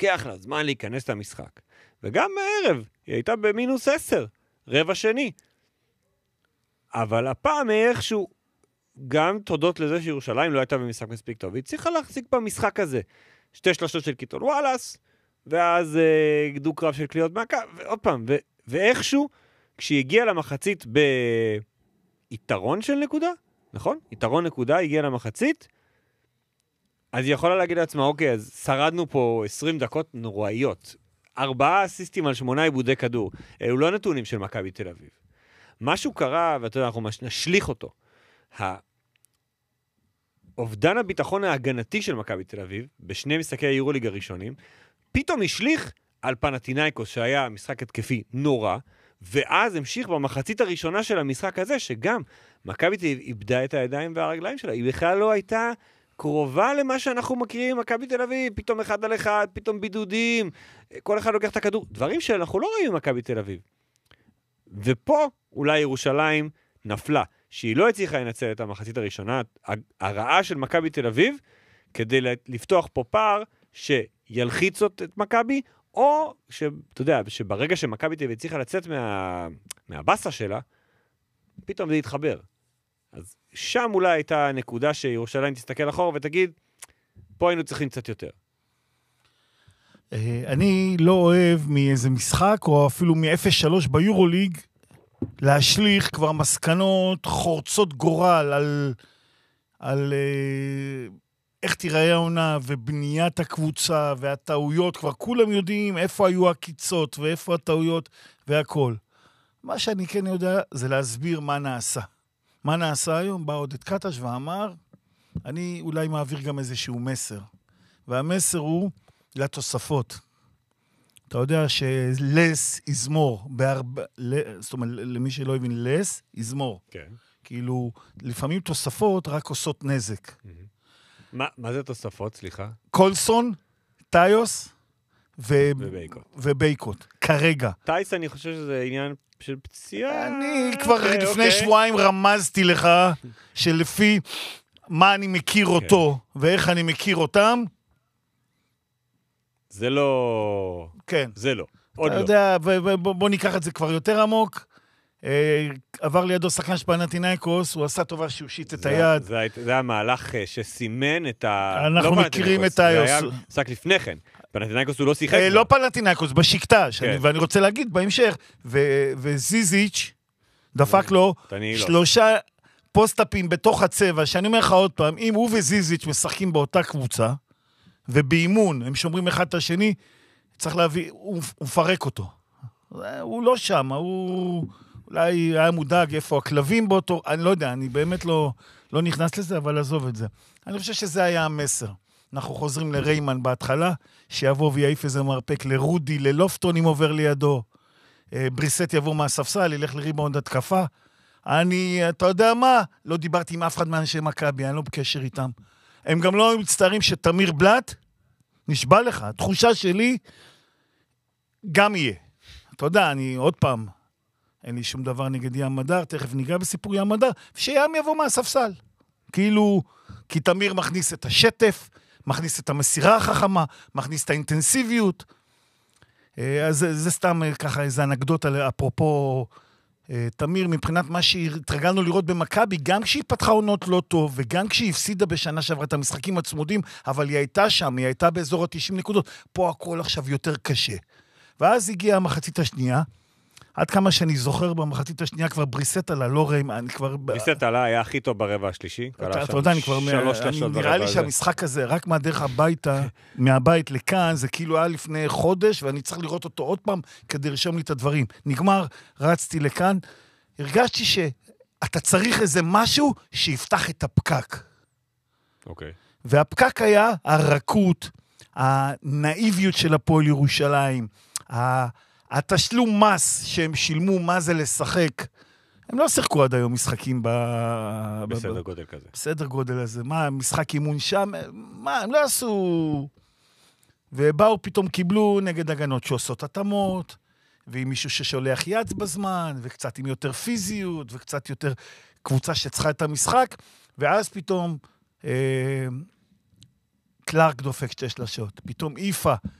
לוקח לה זמן להיכנס למשחק. וגם בערב, היא הייתה במינוס 10, רבע שני. אבל הפעם איכשהו, גם תודות לזה שירושלים לא הייתה במשחק מספיק טוב, היא צריכה להחזיק במשחק הזה. 2 שלשות של קיטון וואלאס, ואז דו קרב של קליעות מהקו, ועוד פעם, ואיכשהו, כשהיא הגיעה למחצית ביתרון של נקודה, נכון? יתרון נקודה, הגיעה למחצית, אז היא יכולה להגיד לעצמה, אוקיי, אז שרדנו פה 20 דקות נוראיות, 4 אסיסטים על 8 עיבודי כדור, אלו לא נתונים של מכבי תל אביב. משהו קרה, ואתה יודע, אנחנו נשליך אותו. אובדן הביטחון ההגנתי של מכבי תל אביב, בשני משחקי היורוליג הראשונים, פתאום השליך על פנתינייקוס, שהיה משחק התקפי נורא, ואז המשיך במחצית הראשונה של המשחק הזה, שגם מכבי תל אביב איבדה את הידיים והרגליים שלה, היא בכלל לא הייתה קרובה למה שאנחנו מכירים, מכבי תל אביב, פתאום 1 על 1, פתאום בידודים, כל אחד לוקח את הכדור, דברים שאנחנו לא רואים במכבי תל אביב. ופה אולי ירושלים נפלה, שהיא לא הצליחה לנצל את המחצית הראשונה, הרעה של מכבי תל אביב, כדי לפתוח פה פער שילחיצות את מכבי, או שאתה יודע, שברגע שמכבי תל אביב הצליחה לצאת מהבסה שלה, פתאום זה יתחבר. אז שם אולי הייתה נקודה שירושלים תסתכל אחורה ותגיד, פה היינו צריכים קצת יותר. אני לא אוהב מאיזה משחק, או אפילו מ-0-3 ביורוליג, להשליך כבר מסקנות חורצות גורל על איך תיראה העונה ובניית הקבוצה והטעויות, כבר כולם יודעים איפה היו הקיצות ואיפה הטעויות והכל. מה שאני כן יודע זה להסביר מה נעשה. מה נעשה היום? בא עודד קטש ואמר, אני אולי מעביר גם איזשהו מסר. והמסר הוא לתוספות. אתה יודע שלס יזמור, זאת אומרת, למי שלא הבין, לס יזמור. כן. כאילו, לפעמים תוספות רק עושות נזק. מה זה תוספות, סליחה? קולסון, טיוס ובייקוט. כרגע. טייס, אני חושב שזה עניין של פציעה. אני כבר לפני שבועיים רמזתי לך, שלפי מה אני מכיר אותו, ואיך אני מכיר אותם, זה לא... כן. זה לא. עוד לא. אתה יודע, בוא ניקח את זה כבר יותר עמוק. עבר לידו שחקן של פנתינייקוס, הוא עשה טובה שהוא שיט את היד. זה המהלך שסימן את ה... אנחנו מכירים את היוס. זה היה שק לפני כן. פנתינייקוס הוא לא שיחק. לא פנתינייקוס, בשקטש. ואני רוצה להגיד בהמשך, וזיזיץ' דפק לו 3 פוסט-אפים בתוך הצבע, שאני אומר לך עוד פעם, אם הוא וזיזיץ' משחקים באותה קבוצה, ובאימון הם שומרים אחד את השני, צריך להביא, הוא מפרק אותו. הוא לא שם, הוא אולי היה מודאג איפה הכלבים באותו, אני לא יודע, אני באמת לא נכנס לזה, אבל עזוב את זה. אני חושב שזה היה המסר. אנחנו חוזרים לריימן בהתחלה, שיבוא ויעיף איזה מרפק לרודי, ללופטון אם עובר לידו, בריסט יבוא מהספסל, ילך לריבאונד התקפה. אתה יודע מה? לא דיברתי עם אף אחד מאנשי מכבי, אני לא בקשר איתם. הם גם לא מצטערים שתמיר בלט, נשבע לך, התחושה שלי גם יהיה. אתה יודע, אני עוד פעם, אין לי שום דבר נגד ים מדר, תכף ניגע בסיפור ים מדר, שים יבוא מהספסל. כאילו, כי תמיר מכניס את השטף, מכניס את המסירה החכמה, מכניס את האינטנסיביות. אז זה סתם ככה איזו אנקדוטה, אפרופו תמיר, מבחינת מה שהתרגלנו לראות במכבי, גם כשהיא פתחה עונות לא טוב, וגם כשהיא הפסידה בשנה שעברה את המשחקים הצמודים, אבל היא הייתה שם, היא הייתה באזור ה-90 נקודות, פה הכל עכשיו יותר קשה. ואז הגיעה המחצית השנייה, עד כמה שאני זוכר במחצית השנייה כבר בריסט עלה, לא ריימן, בריסט עלה היה הכי טוב ברבע השלישי. אתה יודע, נראה לי שהמשחק הזה, רק מהדרך הביתה, מהבית לכאן, זה כאילו היה לפני חודש, ואני צריך לראות אותו עוד פעם, כדי לרשום לי את הדברים. נגמר, רצתי לכאן, הרגשתי שאתה צריך איזה משהו שיפתח את הפקק. אוקיי. והפקק היה הרכות, הנאיביות של הפועל ירושלים, התשלום מס שהם שילמו, מה זה לשחק. הם לא שיחקו עד היום משחקים בסדר גודל כזה. בסדר גודל הזה. מה, משחק אימון שם? מה, הם לא עשו... ובאו פתאום קיבלו נגד הגנות שעושות התאמות, ועם מישהו ששולח יד בזמן, וקצת עם יותר פיזיות, וקצת יותר קבוצה שצריכה את המשחק, ואז פתאום קלארק דופק 2 שלשות. פתאום איפה